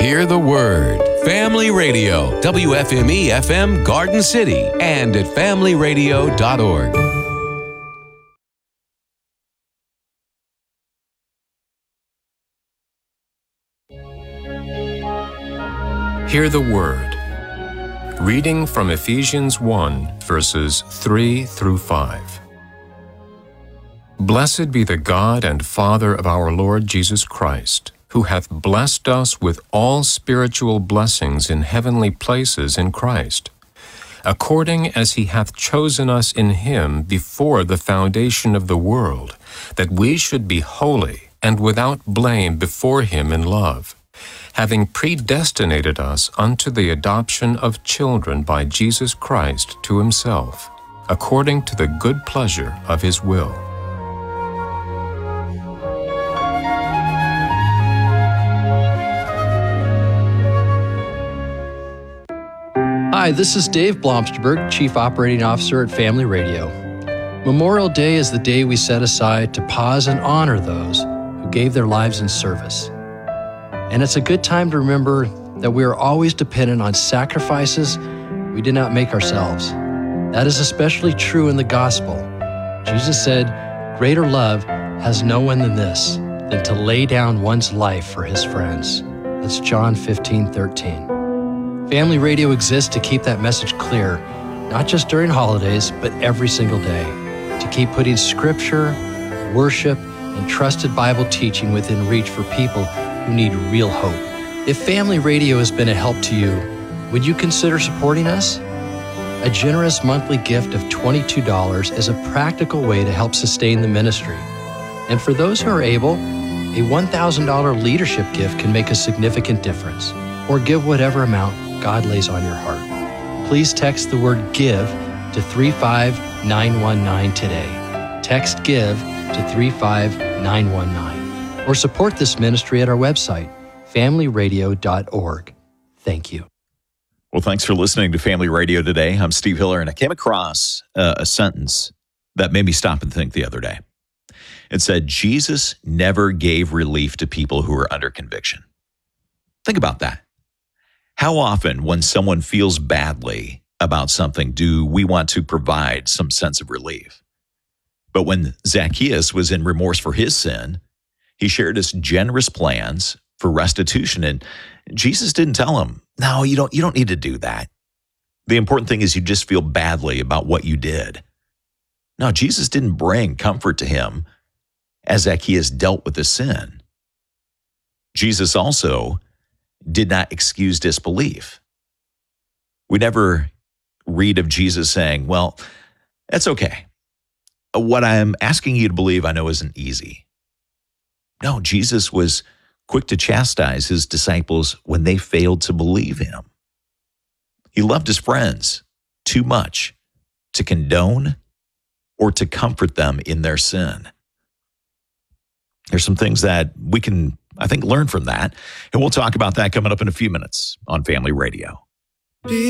Hear the Word. Family Radio, WFME FM Garden City, and at familyradio.org. Hear the Word. Reading from Ephesians 1, verses 3 through 5. Blessed be the God and Father of our Lord Jesus Christ, who hath blessed us with all spiritual blessings in heavenly places in Christ, according as he hath chosen us in him before the foundation of the world, that we should be holy and without blame before him in love, having predestinated us unto the adoption of children by Jesus Christ to himself, according to the good pleasure of his will. Hi, this is Dave Blomsterberg, Chief Operating Officer at Family Radio. Memorial Day is the day we set aside to pause and honor those who gave their lives in service. And it's a good time to remember that we are always dependent on sacrifices we did not make ourselves. That is especially true in the gospel. Jesus said, "Greater love has no one than this, than to lay down one's life for his friends." That's John 15:13. Family Radio exists to keep that message clear, not just during holidays, but every single day, to keep putting scripture, worship, and trusted Bible teaching within reach for people who need real hope. If Family Radio has been a help to you, would you consider supporting us? A generous monthly gift of $22 is a practical way to help sustain the ministry. And for those who are able, a $1,000 leadership gift can make a significant difference. Or give whatever amount God lays on your heart. Please text the word GIVE to 35919 today. Text GIVE to 35919. Or support this ministry at our website, familyradio.org. Thank you. Well, thanks for listening to Family Radio today. I'm Steve Hiller, and I came across a sentence that made me stop and think the other day. It said, Jesus never gave relief to people who are under conviction. Think about that. How often, when someone feels badly about something, do we want to provide some sense of relief? But when Zacchaeus was in remorse for his sin, he shared his generous plans for restitution, and Jesus didn't tell him, "No, you don't need to do that. The important thing is you just feel badly about what you did." No, Jesus didn't bring comfort to him as Zacchaeus dealt with his sin. Jesus also did not excuse disbelief. We never read of Jesus saying, "Well, that's okay. What I'm asking you to believe I know isn't easy." No, Jesus was quick to chastise his disciples when they failed to believe him. He loved his friends too much to condone or to comfort them in their sin. There's some things that we can, I think, learn from that, and we'll talk about that coming up in a few minutes on Family Radio.